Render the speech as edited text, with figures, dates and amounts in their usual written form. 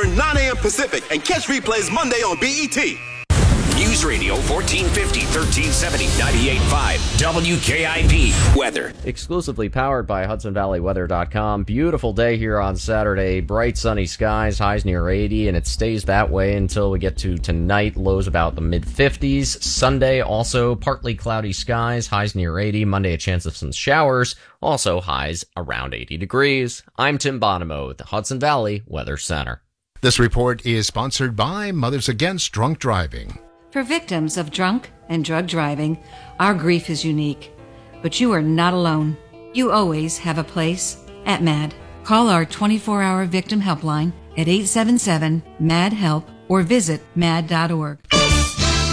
Eastern, 9 a.m. Pacific, and catch replays Monday on BET. News Radio 1450, 1370, 98.5, WKIP. Weather. Exclusively powered by HudsonValleyWeather.com. Beautiful day here on Saturday. Bright sunny skies, highs near 80, and it stays that way until we get to tonight. Lows about the mid-50s. Sunday, also partly cloudy skies, highs near 80. Monday, a chance of some showers. Also highs around 80 degrees. I'm Tim Bonomo with the Hudson Valley Weather Center. This report is sponsored by Mothers Against Drunk Driving. For victims of drunk and drug driving, our grief is unique. But you are not alone. You always have a place at MAD. Call our 24-hour victim helpline at 877-MAD-HELP or visit mad.org.